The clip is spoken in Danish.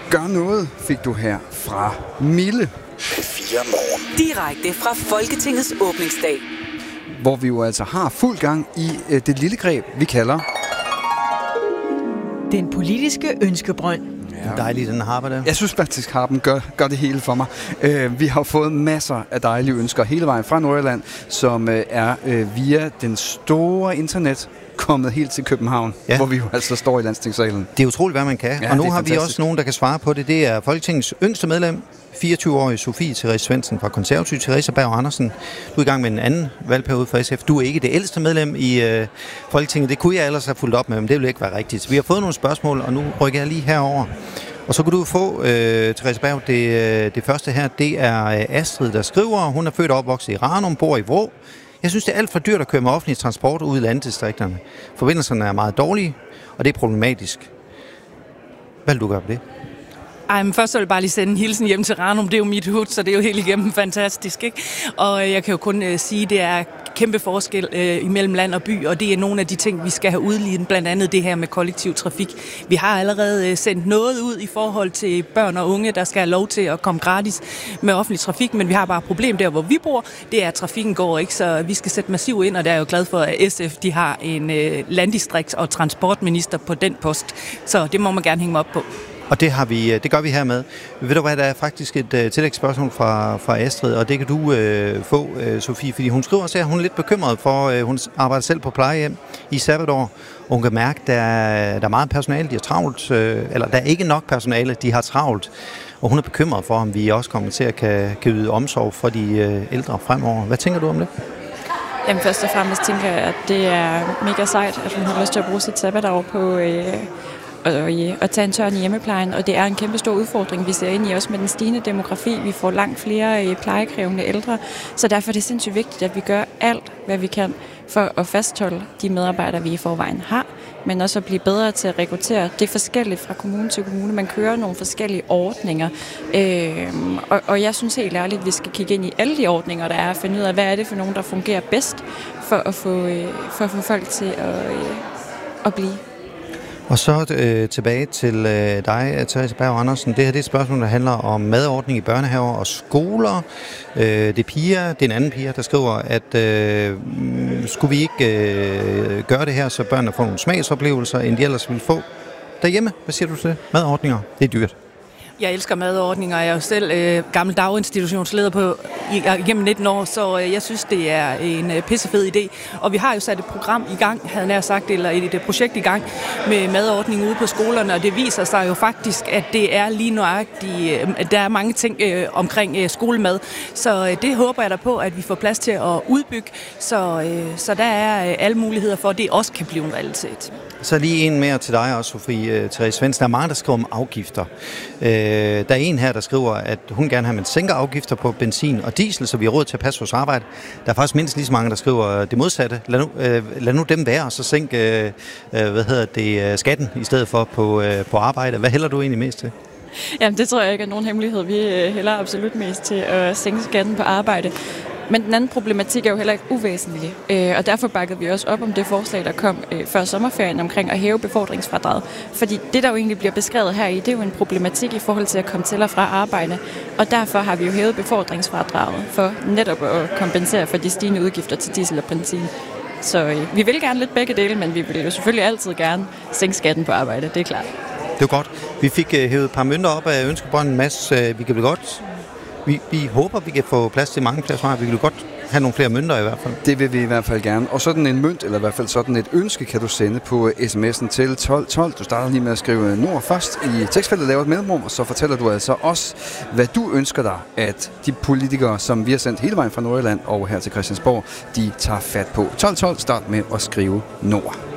Gør noget fik du her fra Mille. 4 morgen. Direkte fra Folketingets åbningsdag. Hvor vi jo altså har fuld gang i det lille greb, vi kalder... Den politiske ønskebrønd. Ja. Dejligt, den harper der. Jeg synes faktisk, harpen gør det hele for mig. Vi har fået masser af dejlige ønsker hele vejen fra Nordjylland, som er via den store internet kommet helt til København, hvor vi jo altså står i Landstingssalen. Det er utroligt, hvad man kan. Ja, og nu har vi også nogen, der kan svare på det. Det er Folketingets yngste medlem, 24-årige Sofie Therese Svendsen fra Konservativ, Therese Berg Andersen. Du er i gang med en anden valgperiode for SF. Du er ikke det ældste medlem i Folketinget. Det kunne jeg ellers have fulgt op med, men det ville ikke være rigtigt. Vi har fået nogle spørgsmål, og nu rykker jeg lige herover. Og så kan du få, Therese Berg, det første her, det er Astrid, der skriver. Hun er født og opvokset i Ranum, bor i Vrå. Jeg synes, det er alt for dyrt at køre med offentlig transport ud i landdistrikterne. Forbindelserne er meget dårlige, og det er problematisk. Hvad vil du gøre på det? Men først vil jeg bare lige sende en hilsen hjem til Ranum. Det er jo mit hud, så det er jo helt igennem fantastisk, ikke? Og jeg kan jo kun sige, at det er kæmpe forskel imellem land og by, og det er nogle af de ting, vi skal have udlignet, blandt andet det her med kollektiv trafik. Vi har allerede sendt noget ud i forhold til børn og unge, der skal have lov til at komme gratis med offentlig trafik, men vi har bare et problem der, hvor vi bor. Det er, at trafikken går ikke, så vi skal sætte massivt ind, og der er jo glad for, at SF de har en landdistrikts- og transportminister på den post. Så det må man gerne hænge mig op på. Og det gør vi hermed. Ved du hvad, der er faktisk et tillægsspørgsmål fra Astrid, og det kan du få, Sofie, fordi hun skriver også, at hun er lidt bekymret for, hun arbejder selv på plejehjem i sabbatår, og hun kan mærke, at der er meget personale, de har travlt, eller der er ikke nok personale, de har travlt, og hun er bekymret for, om vi også kommer til at kan yde omsorg for de ældre fremover. Hvad tænker du om det? Jamen først og fremmest tænker jeg, at det er mega sejt, at hun har lyst til at bruge sit sabbatår på at tage en tørn i hjemmeplejen, og det er en kæmpe stor udfordring, vi ser ind i også med den stigende demografi. Vi får langt flere plejekrævende ældre, så derfor er det sindssygt vigtigt, at vi gør alt, hvad vi kan for at fastholde de medarbejdere, vi i forvejen har, men også at blive bedre til at rekruttere. Det er forskelligt fra kommune til kommune. Man kører nogle forskellige ordninger, og jeg synes helt ærligt, at vi skal kigge ind i alle de ordninger, der er, og finde ud af, hvad er det for nogen, der fungerer bedst for at få folk til at blive. Og så tilbage til dig, Therese Berg Andersen. Det her det er et spørgsmål, der handler om madordning i børnehaver og skoler. Det er Pia, det er en anden Pia, der skriver, at skulle vi ikke gøre det her, så børnene får nogle smagsoplevelser, end de ellers ville få derhjemme. Hvad siger du til det? Madordninger, det er dyrt. Jeg elsker madordninger. Jeg er jo selv gammel daginstitutionsleder igennem 19 år, så jeg synes, det er en pissefed idé. Og vi har jo sat et program i gang, havde jeg sagt, eller et projekt i gang med madordning ude på skolerne, og det viser sig jo faktisk, at det er lige nøjagtigt, at der er mange ting omkring skolemad. Så det håber jeg da på, at vi får plads til at udbygge, så der er alle muligheder for, at det også kan blive en realitet. Så lige en mere til dig også, Sofie Therese Svendsen. Der er mange, der skriver om afgifter. Der er en her, der skriver, at hun gerne vil have, at man sænker afgifter på benzin og diesel, så vi har råd til at passe vores arbejde. Der er faktisk mindst lige så mange, der skriver det modsatte. Lad nu dem være, og så sænk skatten i stedet for på arbejde. Hvad hælder du egentlig mest til? Jamen, det tror jeg ikke er nogen hemmelighed. Vi hælder absolut mest til at sænke skatten på arbejde. Men den anden problematik er jo heller ikke uvæsentlig, og derfor bakkede vi også op om det forslag, der kom før sommerferien omkring at hæve befordringsfradraget. Fordi det, der jo egentlig bliver beskrevet her i, det er jo en problematik i forhold til at komme til og fra arbejde, og derfor har vi jo hævet befordringsfradraget for netop at kompensere for de stigende udgifter til diesel og benzin. Så vi vil gerne lidt begge dele, men vi vil jo selvfølgelig altid gerne sænke skatten på arbejde, det er klart. Det var godt. Vi fik hævet et par mønter op af ønskebånden, Mads. Vi kan vel godt... Vi håber, vi kan få plads til mange flere svar. Vi vil godt have nogle flere mønter i hvert fald. Det vil vi i hvert fald gerne. Og sådan en mønt, eller i hvert fald sådan et ønske, kan du sende på sms'en til 1212. Du starter lige med at skrive Nord først i tekstfeltet, laver et mellemrum, og så fortæller du altså også, hvad du ønsker dig, at de politikere, som vi har sendt hele vejen fra Nordjylland og her til Christiansborg, de tager fat på. 1212, start med at skrive Nord.